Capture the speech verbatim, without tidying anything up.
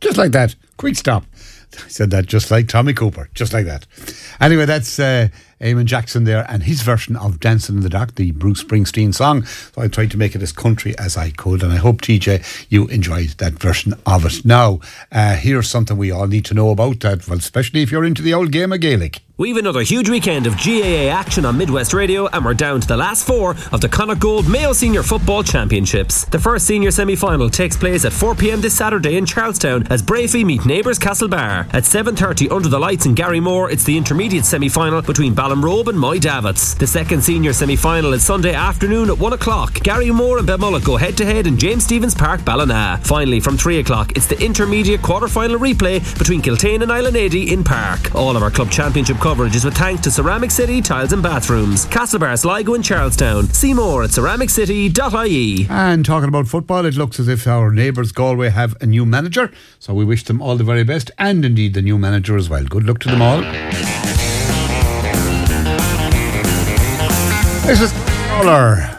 Just like that. Quick stop. I said that just like Tommy Cooper. Just like that. Anyway, that's uh, Eamon Jackson there and his version of Dancing in the Dark, the Bruce Springsteen song. So I tried to make it as country as I could, and I hope, T J, you enjoyed that version of it. Now, uh, here's something we all need to know about that, well, especially if you're into the old game of Gaelic. We've another huge weekend of G A A action on Midwest Radio, and we're down to the last four of the Connacht Gold Mayo Senior Football Championships. The first senior semi-final takes place at four p m this Saturday in Charlestown as Bravey meet neighbours Castlebar. At seven thirty under the lights in Garrymore, it's the intermediate semi-final between Ballinrobe and Moy Davits. The second senior semi-final is Sunday afternoon at one o'clock. Garrymore and Belmulloch go head-to-head in James Stephens Park, Ballina. Finally, from three o'clock, it's the intermediate quarter-final replay between Kiltane and Islandady in Park. All of our club championship coverage is with thanks to Ceramic City Tiles and Bathrooms, Castlebar, Sligo and Charlestown. See more at ceramic city dot I E. And talking about football, it looks as if our neighbours Galway have a new manager, so we wish them all the very best, and indeed the new manager as well. Good luck to them all. This is Caller.